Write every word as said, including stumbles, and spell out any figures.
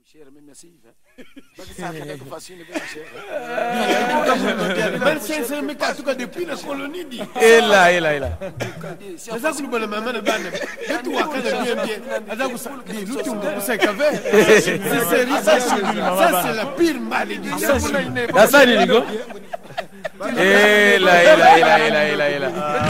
cher mais merci parce que ça fait facile bien cher vingt cinq cents mètres en tout cas depuis la colonie dit et là et là et là c'est ça que nous bonne maman bande et toi quand bien bien azaku ça dit nous tu me sais qu'avec c'est ça c'est la pire malédiction ça ça ni go et là et là et là et là et là